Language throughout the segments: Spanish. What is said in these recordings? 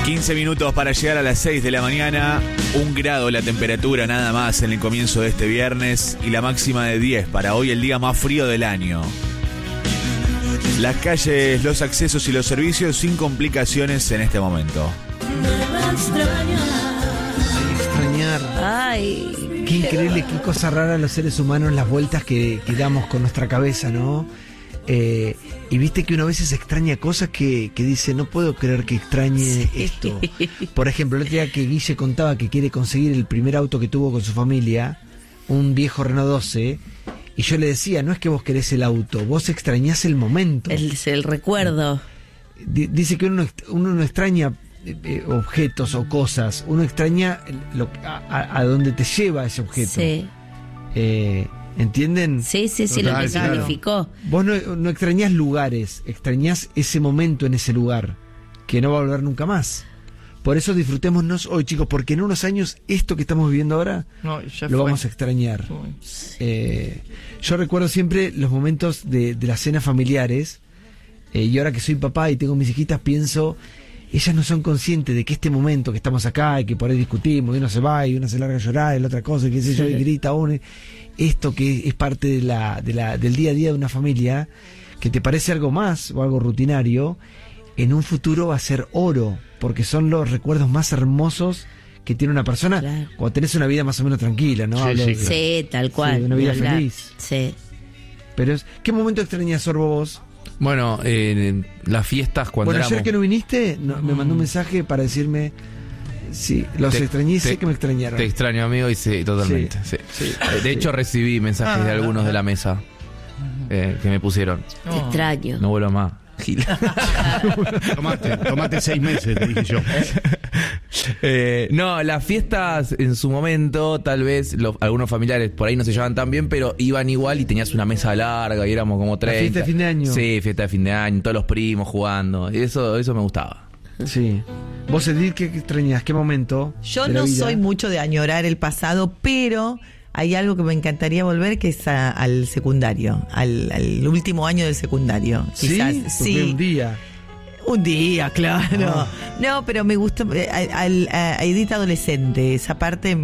15 minutos para llegar a las 6 de la mañana, 1 grado la temperatura nada más en el comienzo de este viernes y la máxima de 10 para hoy, el día más frío del año. Las calles, los accesos y los servicios sin complicaciones en este momento. Extrañar. Ay, Qué increíble, qué cosa rara los seres humanos, las vueltas que damos con nuestra cabeza, ¿no? Y viste que uno a veces extraña cosas que dice, no puedo creer que extrañe esto. Por ejemplo, el otro día que Guille contaba que quiere conseguir el primer auto que tuvo con su familia, un viejo Renault 12, y yo le decía, no es que vos querés el auto, vos extrañás el momento. el recuerdo. Dice que uno no extraña objetos o cosas, uno extraña a dónde te lleva ese objeto. Sí. ¿Entienden? Sí, Total, lo que claro. significó. Vos no extrañás lugares, extrañás ese momento en ese lugar, que no va a volver nunca más. Por eso disfrutémonos hoy, chicos, porque en unos años esto que estamos viviendo ahora lo vamos a extrañar. Yo recuerdo siempre los momentos de las cenas familiares, y ahora que soy papá y tengo mis hijitas, pienso, ellas no son conscientes de que este momento que estamos acá y que por ahí discutimos, y uno se va y uno se larga a llorar y la otra cosa, y qué sé yo, y grita uno, esto que es parte del día a día de una familia, que te parece algo más o algo rutinario, en un futuro va a ser oro, porque son los recuerdos más hermosos que tiene una persona, claro, cuando tenés una vida más o menos tranquila, ¿no? Sí, Hablo sí, de- claro. Sí, tal cual. de una vida Ni hablar. feliz. Sí. Pero ¿qué momento extrañas, Sorbo, vos? Bueno, en las fiestas cuando Bueno, éramos... ayer que no viniste, me mandó un mensaje para decirme, sí, los extrañé y sé que me extrañaron. Te extraño, amigo, y sí, totalmente. Sí. De hecho, recibí mensajes de algunos de la mesa que me pusieron. Te extraño. No vuelvo más. Gil. Tomate 6 meses, te dije yo. No, las fiestas en su momento, tal vez algunos familiares por ahí no se llevaban tan bien, pero iban igual y tenías una mesa larga y éramos como 30. fiesta de fin de año. Sí, fiesta de fin de año, todos los primos jugando. Y eso me gustaba. Sí. Vos, Edith, ¿qué extrañas? ¿Qué momento? Yo de la no vida? soy mucho de añorar el pasado, pero hay algo que me encantaría volver, que es al secundario, al último año del secundario. ¿Sí? Quizás, Porque sí. un día. Un día, claro. Ah. No, pero me gusta, a Edith adolescente, esa parte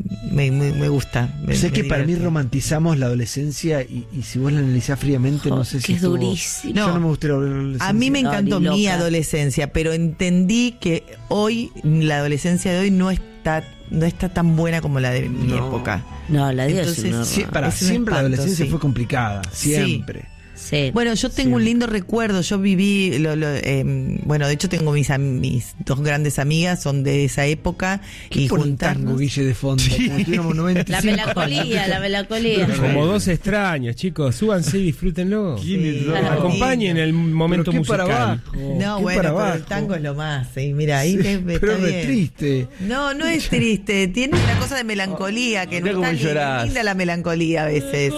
me gusta. Sé me que para mí divierte. romantizamos la adolescencia y si vos la analizás fríamente, no sé si que es estuvo- durísimo. Yo no No. me gustaría volver a la adolescencia. A mí me No, encantó ni loca. mi adolescencia, pero entendí que hoy, la adolescencia de hoy no está tan buena como la de mi época. No, la Dios Entonces, es un horror. Sí, para Es un siempre la espanto, adolescencia sí. fue complicada, siempre. Sí. Bueno, yo tengo un lindo recuerdo. Yo viví, bueno, de hecho tengo mis dos grandes amigas, son de esa época. ¿Qué Y pone un tango, juntarnos. Guille, de fondo? Como que tuviéramos 95 La melancolía, la melancolía. Como dos extraños, chicos. Súbanse y disfrútenlo. Acompañen el momento Pero qué para musical. abajo. No, qué bueno, para pero abajo. el tango es lo más. Sí, mira, ahí Sí, te pero está es bien. triste. No, no es triste. Tiene una cosa de melancolía que Mirá no cómo está llorás. linda la melancolía a veces.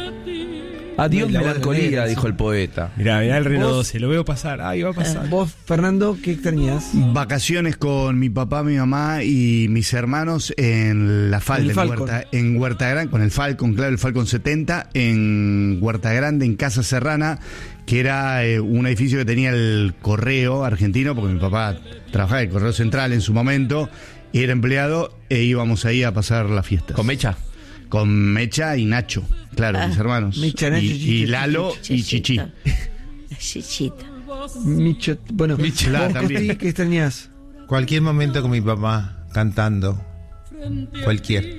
Adiós, La voz de melancolía, Nelson. dijo el poeta. Mirá el Renault Vos- 12. Lo veo pasar. Ay, va a pasar. Vos, Fernando, ¿qué extrañas? Vacaciones con mi papá, mi mamá y mis hermanos en La Falda, El en Falcon. Huerta Grande, con el Falcon, claro, el Falcon 70, en Huerta Grande, en Casa Serrana, que era un edificio que tenía el correo argentino, porque mi papá trabajaba en el Correo Central en su momento, y era empleado, e íbamos ahí a pasar las fiestas. ¿Con mecha? Con Mecha y Nacho, claro, mis hermanos. Mecha, Nacho, y Chichi, Lalo y Chichi. Chichita. Micho, bueno, Michelada vos, también. Costi, ¿qué extrañas? Cualquier momento con mi papá cantando. Cualquier.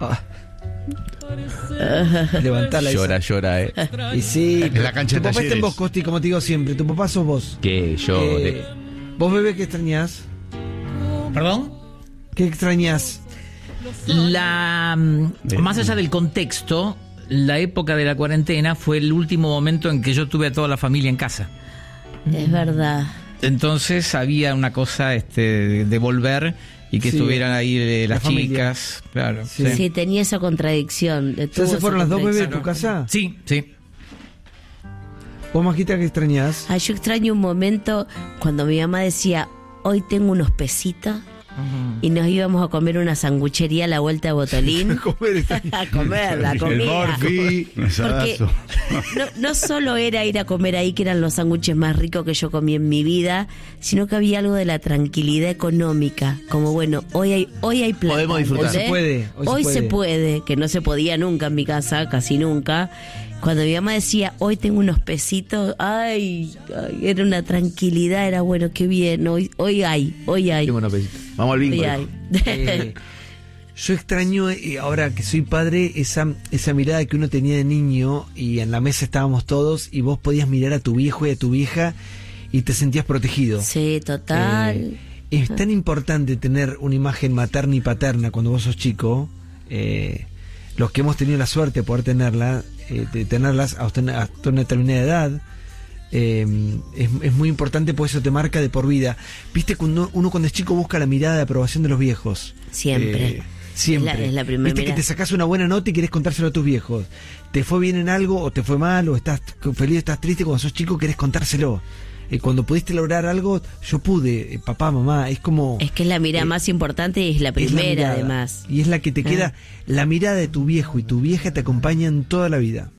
Levantala Llora, Y sí, En la cancha tu de papá está en Talleres. vos, Costi, como te digo siempre. Tu papá sos vos. Que llore. Vos, bebé, ¿qué extrañas? ¿Perdón? ¿Qué extrañas? Más allá del contexto, la época de la cuarentena fue el último momento en que yo tuve a toda la familia en casa. Es verdad. Entonces había una cosa de volver y que Sí, estuvieran ahí la las familia. chicas. Claro. Sí. Sí, tenía esa contradicción. ¿Ya se fueron las dos bebés de tu casa? Sí, sí. ¿Vos, Majita, qué extrañas? Yo extraño un momento cuando mi mamá decía, hoy tengo unos pesitos y nos íbamos a comer una sanguchería a la vuelta de Botolín. A comer la comida. El Porque no solo era ir a comer ahí, que eran los sándwiches más ricos que yo comí en mi vida, sino que había algo de la tranquilidad económica. Como bueno, hoy hay plata. Podemos disfrutar. Hoy se puede, que no se podía nunca en mi casa, casi nunca. Cuando mi mamá decía, hoy tengo unos pesitos, ay, era una tranquilidad, era bueno, qué bien, hoy hay. Tengo unos pesitos. Vamos al bingo. Yo extraño, ahora que soy padre, esa mirada que uno tenía de niño y en la mesa estábamos todos y vos podías mirar a tu viejo y a tu vieja y te sentías protegido. Sí, total. Es tan importante tener una imagen materna y paterna cuando vos sos chico. Los que hemos tenido la suerte de poder tenerlas hasta una determinada edad, es muy importante, porque eso te marca de por vida. Viste, uno cuando es chico busca la mirada de aprobación de los viejos. Siempre. Siempre. Es la primera viste mirada. que te sacás una buena nota y querés contárselo a tus viejos. Te fue bien en algo o te fue mal, o estás feliz, estás triste, cuando sos chico querés contárselo. Cuando pudiste lograr algo, yo pude, papá, mamá, es como... Es que es la mirada más importante y es la primera, además. Y es la que te queda, la mirada de tu viejo y tu vieja te acompañan toda la vida.